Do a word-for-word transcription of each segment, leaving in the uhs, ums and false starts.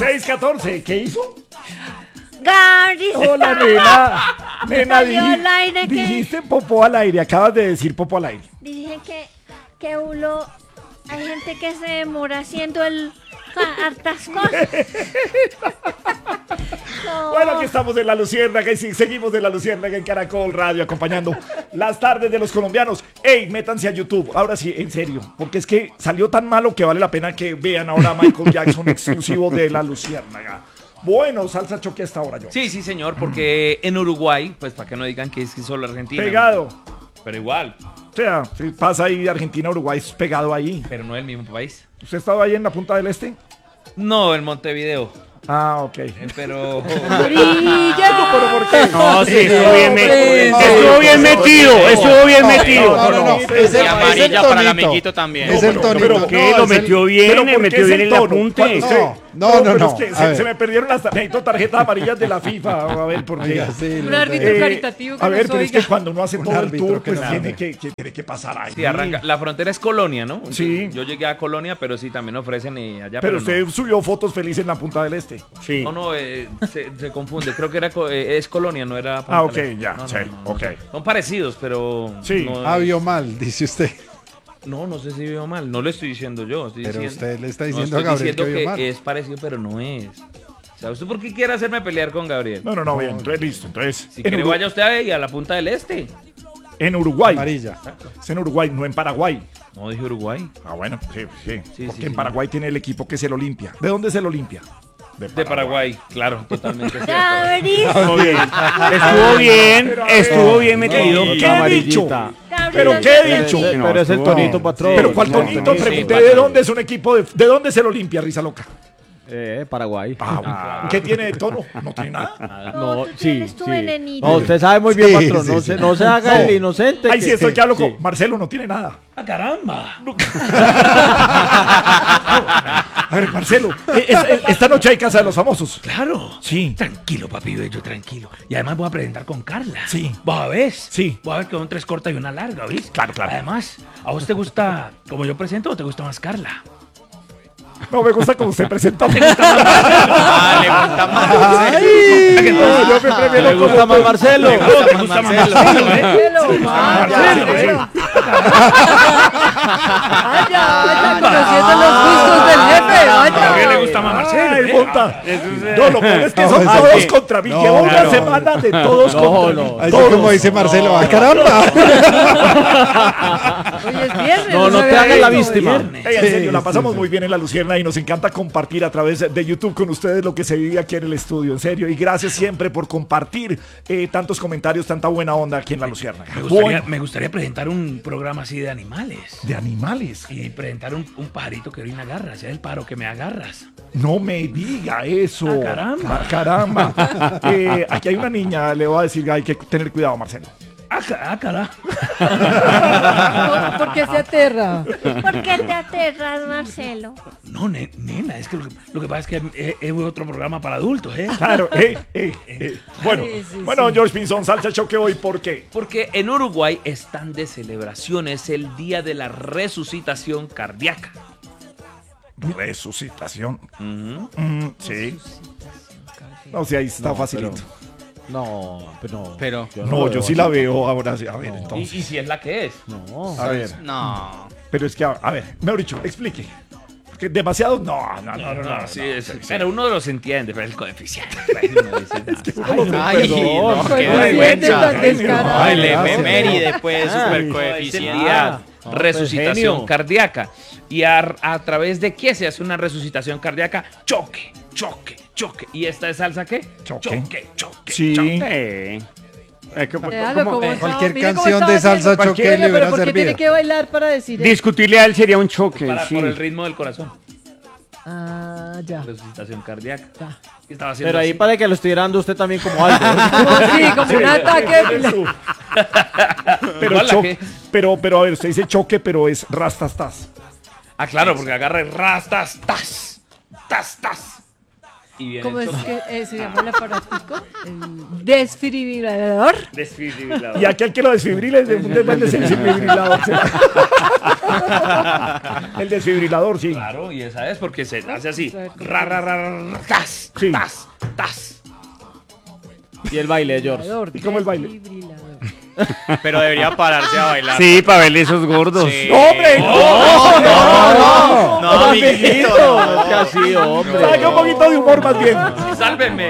seis catorce, ¿qué hizo? Gabri. Hola, nena. Nena, Salió dij- al aire que- dijiste popó al aire. Acabas de decir popó al aire. Dije que, que uno, hay gente que se demora haciendo el ja, hartas cosas. No. Bueno, aquí estamos en La Luciérnaga y sí, seguimos de La Luciérnaga en Caracol Radio acompañando las tardes de los colombianos. ¡Ey, métanse a YouTube! Ahora sí, en serio, porque es que salió tan malo que vale la pena que vean ahora a Michael Jackson exclusivo de La Luciérnaga. Bueno, salsa choque hasta ahora yo. Sí, sí, señor, porque en Uruguay, pues para que no digan que es que solo Argentina. Pegado. Pero igual, O sea, si pasa ahí de Argentina a Uruguay, es pegado ahí. pero no el mismo país. ¿Usted estaba ahí en la punta del este? No, en Montevideo. Ah, ok. eh, Pero. ¡Brilla! ¿Pero por qué? No, sí, estuvo bien, hombre, me- no, estuvo bien no, metido, no, estuvo bien no, metido. no, no, no. Es Es el- el- Y es amarilla el para el tonito. amiguito también. Es No, el pero- tonito. pero ¿Qué? No, Lo es el- metió ¿Pero bien, por le qué metió es bien el el tono? apunte. ¿Cuál- No, sí. no, no, pero no. es que A se, ver. se me perdieron las tar- necesito tarjetas amarillas de la FIFA. A ver, ¿por qué? Oiga, sí, Un lo árbitro sé. Eh, caritativo que a ver, nos pero es oiga. que cuando uno hace Un todo el árbitro tour, que pues nos tiene hable. que, que, tiene que pasar ahí. Sí, arranca. La frontera es Colonia, ¿no? Sí. Yo llegué a Colonia, pero sí también ofrecen eh, allá. Pero no. usted subió fotos felices en la punta del este. Sí. No, no, eh, se, se confunde. Creo que era co- eh, es Colonia, no era. Ah, ok, Punta del Este. ya, No, no, sí, no, no, ok. no. Son parecidos, pero. Sí. No, Ah, vio mal, dice usted. no, no sé si vio mal. No lo estoy diciendo yo. Estoy Pero diciendo, usted le está no, diciendo a estoy Gabriel diciendo que vio mal. es parecido, pero no es. O sea, ¿usted por qué quiere hacerme pelear con Gabriel? No, no, no, bien, entonces listo. Entonces, Si en, quiere, Uru- vaya usted ahí a la punta del este. en Uruguay. Amarilla. Es en Uruguay, no en Paraguay. No, dije Uruguay. Ah, bueno, sí, sí. Sí, porque sí, en sí. Paraguay tiene el equipo que es el Olimpia. ¿De dónde es el Olimpia? De Paraguay, claro, totalmente cierto. Gabri. Estuvo bien, estuvo bien, Pero a ver, estuvo bien metido. ¿Qué he dicho? Gabri, ¿Pero no qué se he dicho? olvide. No, Pero es el estuvo- tonito patrón. Pero ¿cuál No, tonito? sí, Pregunté sí, de patrón. dónde es un equipo de... ¿De dónde es el Olimpia, Risa Loca? Eh, Paraguay. Ah, ¿qué tiene de tono? No tiene nada. No, No, tú sí, tienes tu sí. venenito. No, usted sabe muy bien, Sí, patrón. sí, no, sí. se, no se haga No. el inocente. Ay, sí, estoy que hablo sí. con Marcelo, no tiene nada. ¡Ah, caramba! A ver, Marcelo, eh, es- es- esta noche hay Casa de los Famosos. Claro. Sí. Tranquilo, papi bello, tranquilo. Y además voy a presentar con Carla. Sí. ¿Vos a ver? Sí. Voy a ver que son tres cortas y una larga, ¿viste? Claro, claro. Además, ¿a vos te gusta como yo presento o te gusta más Carla? No me gusta como usted presentó. Ah, le gusta más. Ay, no, yo me ¿Le prefiero gusta como más tú. Marcelo? Me gusta más Marcelo, ¿eh? Marcelo, Marcelo. Vaya, vaya, conociendo los gustos del jefe, ¿A qué vaya. le gusta más Marcelo? Ay, eh? puta. No, lo peor es que son No, todos sí. contra mí. No, Llevo una claro. semana de todos No, contra no. mí. Así Todos. como dice Marcelo. ¡Ah, caramba! Oye, es viernes. No, no se te ve hagas la eso, víctima. viernes. Ey, en Sí, serio, la sí, pasamos sí. muy bien en La Lucierna y nos encanta compartir a través de YouTube con ustedes lo que se vive aquí en el estudio, en serio. Y gracias siempre por compartir eh, tantos comentarios, tanta buena onda aquí en La Lucierna. Me gustaría, Bueno, me gustaría presentar un programa así de animales. de animales. Y presentar un, un pajarito que orina garras. Es el pájaro que me agarras. No me diga eso. Ah, caramba. Ah, caramba. Eh, aquí hay una niña, le voy a decir que hay que tener cuidado, Marcelo. Ah, ca- ah, cara. ¿Por qué se aterra? ¿Por qué te aterras, Marcelo? No, ne- nena, es que lo, que lo que pasa es que es, es otro programa para adultos, ¿eh? Claro, eh, eh, eh. Bueno, Sí, sí, bueno, sí. George Pinzón, salsa choque hoy, ¿por qué? Porque en Uruguay están de celebración, es el día de la resucitación cardíaca. Resucitación. Ujú. Mm, sí. No, sí, ahí está No, facilito. No, pero no. Pero- yo No, lo yo veo sí así. la veo ahora sí. A ver, No. Y, entonces. y si es la que es. No. A ver, No. pero es que, a, a ver, mejor dicho, explique. Porque demasiado. No, no, no, no. no, sí, no, es- sí, sí. pero uno los entiende, pero el coeficiente. pues, uno dice, "Ah, Ay, no, Pues qué no vergüenza. siente tan descarado. Ay, le Gracias. efeméride, pues, Ah, super es el coeficiente. día Ah, no, pues, resucitación genio. cardíaca. ¿Y a, a través de qué se hace una resucitación cardíaca? Choque, choque, choque. ¿Y esta es salsa qué? Choque. choque, choque. Sí. Eh, es que- Véalo como- cómo eh, estaba, Cualquier mire cómo canción estaba de salsa haciendo. choque Cualquiera, le hubiera pero ¿por qué servido. tiene que bailar para decir eso? Discutirle a él sería un choque, Para, sí. por el ritmo del corazón. Ah, ya. Resucitación cardíaca. Ya. ¿Qué estaba haciendo Pero ahí así? para que lo estuviera dando usted también como algo. Como sí, como un ataque. Eso. Pero, Igual la cho- que- pero, pero, a ver, usted dice choque, pero es rastastas. Ah, claro, porque agarra el rastas, tas, tas, tas. Y viene ¿Cómo el es choque. que eh, se llama el aparatico? El desfibrilador. Desfibrilador. Y aquel que lo desfibrile es de un desfibrilador. El desfibrilador, sí. Claro, y esa es porque se hace así. Ra, ra, ra, ra, tas, Sí. tas, tas. Y el baile, George. ¿Y cómo el baile? Desfibrilador. Pero debería pararse a bailar. Sí, para verle esos gordos. Sí. ¡No, hombre! ¡No! no, No, amiguito, no. Casi, hombre. Saque un poquito de humor más bien. Sálvenme.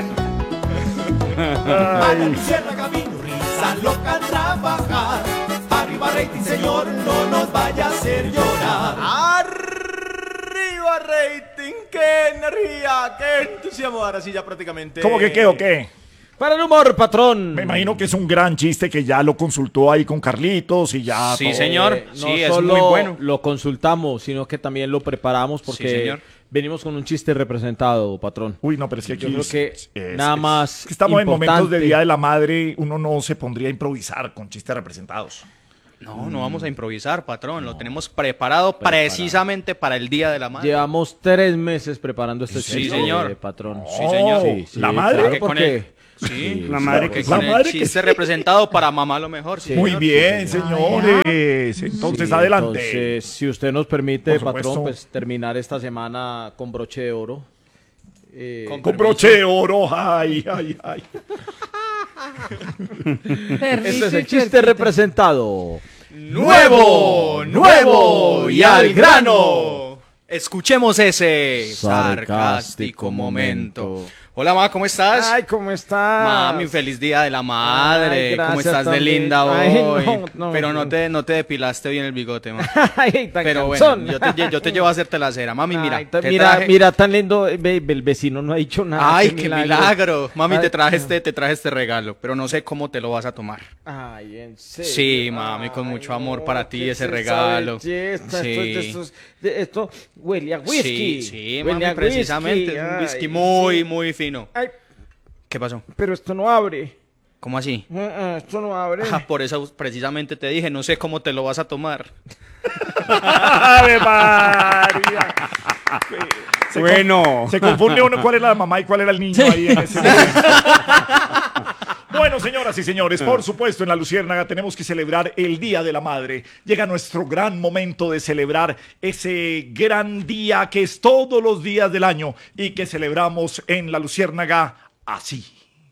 Ay. Cierra camino, risa loca trabajar. Arriba rating, señor, no nos vaya a hacer llorar. Arriba rating, qué energía, qué entusiasmo. Ahora sí ya prácticamente. ¿Cómo que qué o qué? Para el humor, patrón. Me imagino que es un gran chiste que ya lo consultó ahí con Carlitos y ya. Sí, todo. señor. Eh, no Sí, es solo muy bueno. lo consultamos, sino que también lo preparamos porque Sí, señor. venimos con un chiste representado, patrón. Uy, no, pero es que aquí Yo creo es- que es- nada es- más es que estamos en momentos de importante. Día de la Madre, uno no se pondría a improvisar con chistes representados. No, no vamos a improvisar, patrón. Lo tenemos preparado precisamente para el Día de la Madre. Llevamos tres meses preparando este Sí, chiste, señor. eh, patrón. Sí, señor. ¿La madre? claro, Que con porque- el- Sí, La madre porque que con sí. el La madre que chiste sí. representado para mamá lo mejor. Sí, Muy señor. bien, señores. Entonces, Sí, adelante. Entonces, si usted nos permite, Por supuesto. patrón, pues terminar esta semana con broche de oro. Eh, Con- Con broche de oro. Ay, ay, ay. este es el chiste representado. Nuevo, nuevo y al grano. Escuchemos ese Sarcástico sarcástico momento. momento. Hola, ma, ¿cómo estás? Ay, ¿cómo estás? Mami, feliz día de la madre. Ay, ¿Cómo gracias estás de también. linda hoy? Ay, no, no, Pero no no. te, no te depilaste bien el bigote, ma. Ay, tan Pero cansón. bueno, yo te, lle- yo te llevo a hacerte la cera. Mami, mira. Ay, ta- te mira, traje- mira, tan lindo. eh, ve- ve, el vecino no ha dicho nada. Ay, qué milagro. Mami, Ay, te traje este, te traje este regalo, pero no sé cómo te lo vas a tomar. Ay, en serio. Sí, mami, con mucho amor para ti ese regalo. Sí. Esto, Sí. esto, de- esto huele a whisky. Sí, sí, Huele mami, a precisamente. whisky. Es un Ay, whisky muy, sí. muy fino. Ay, ¿Qué pasó? pero esto no abre. ¿Cómo así? Ah, ah, esto no abre. Ah, por eso precisamente te dije, no sé cómo te lo vas a tomar. ¡Ave María! Se con- Bueno. Se confunde uno cuál era la mamá y cuál era el niño ahí en ese momento. Bueno, señoras y señores, por supuesto, en La Luciérnaga tenemos que celebrar el Día de la Madre. Llega nuestro gran momento de celebrar ese gran día que es todos los días del año y que celebramos en La Luciérnaga así.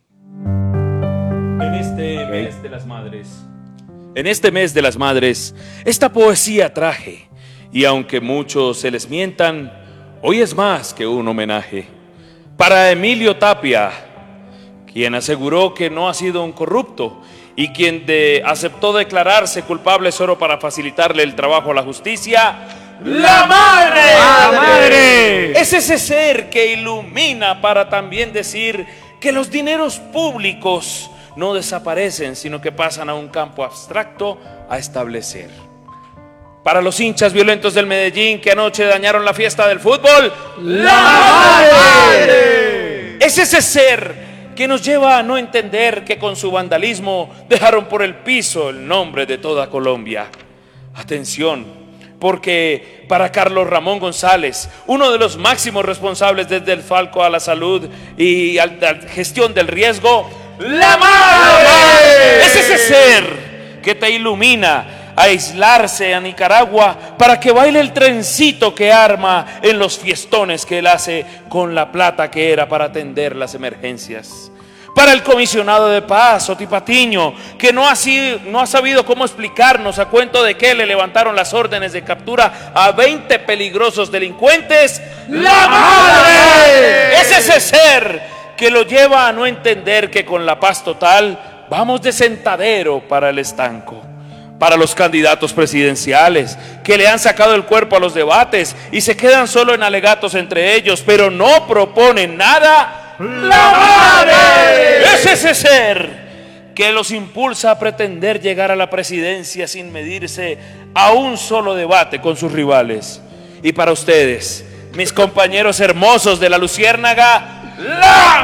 En este mes de las madres, en este mes de las madres, esta poesía traje, y aunque muchos se les mientan, hoy es más que un homenaje. Para Emilio Tapia, quien aseguró que no ha sido un corrupto y quien de, aceptó declararse culpable solo para facilitarle el trabajo a la justicia, ¡la madre! ¡La madre! Es ese ser que ilumina para también decir que los dineros públicos no desaparecen, sino que pasan a un campo abstracto a establecer. Para los hinchas violentos del Medellín que anoche dañaron la fiesta del fútbol, ¡la madre! Es ese ser que nos lleva a no entender que con su vandalismo dejaron por el piso el nombre de toda Colombia. Atención, porque para Carlos Ramón González, uno de los máximos responsables desde el Falco a la salud y a la gestión del riesgo, ¡la madre! Es ese ser que te ilumina a aislarse a Nicaragua para que baile el trencito que arma en los fiestones que él hace con la plata que era para atender las emergencias. Para el comisionado de paz, Oti Patiño, que no ha, sido, no ha sabido cómo explicarnos a cuento de que le levantaron las órdenes de captura a veinte peligrosos delincuentes, ¡la madre! Es ese ser que lo lleva a no entender que con la paz total vamos de sentadero para el estanco. Para los candidatos presidenciales que le han sacado el cuerpo a los debates y se quedan solo en alegatos entre ellos, pero no proponen nada, ¡la madre! Es ese ser que los impulsa a pretender llegar a la presidencia sin medirse a un solo debate con sus rivales. Y para ustedes, mis compañeros hermosos de La Luciérnaga, ¡la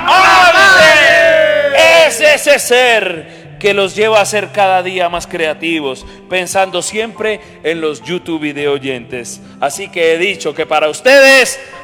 madre! Es ese ser que los lleva a ser cada día más creativos, pensando siempre en los YouTube video oyentes. Así que he dicho que para ustedes,